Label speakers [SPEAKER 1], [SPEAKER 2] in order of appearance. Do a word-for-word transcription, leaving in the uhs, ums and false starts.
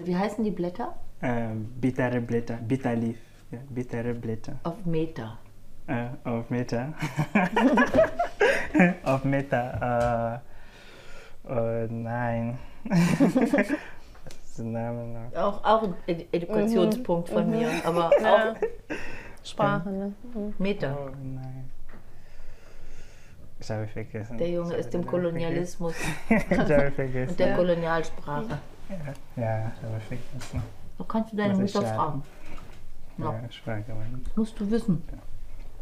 [SPEAKER 1] Wie heißen die Blätter?
[SPEAKER 2] Äh, bittere Blätter, Bitterleaf. Ja, bittere Blätter.
[SPEAKER 1] Auf Meter.
[SPEAKER 2] Äh, auf Meter. Auf Meter. Äh, äh, nein. Das ist der Name noch.
[SPEAKER 1] Auch, auch ein Ed Edukationspunkt von mir, aber
[SPEAKER 3] Ja.
[SPEAKER 1] auch
[SPEAKER 3] Sprache, ne? Mhm.
[SPEAKER 1] Meter.
[SPEAKER 2] Oh nein. Ich habe vergessen.
[SPEAKER 1] Der Junge
[SPEAKER 2] Ich
[SPEAKER 1] ist
[SPEAKER 2] habe
[SPEAKER 1] im
[SPEAKER 2] den
[SPEAKER 1] Kolonialismus
[SPEAKER 2] vergessen. Ich habe vergessen.
[SPEAKER 1] und der
[SPEAKER 3] Ja.
[SPEAKER 1] Kolonialsprache.
[SPEAKER 2] Ja, ich habe vergessen.
[SPEAKER 1] Da kannst du deine
[SPEAKER 2] Das ist
[SPEAKER 1] Mutter
[SPEAKER 2] schade.
[SPEAKER 1] fragen.
[SPEAKER 2] Ja,
[SPEAKER 1] Ja.
[SPEAKER 2] ich frage mal.
[SPEAKER 1] Musst du wissen.
[SPEAKER 2] Ja.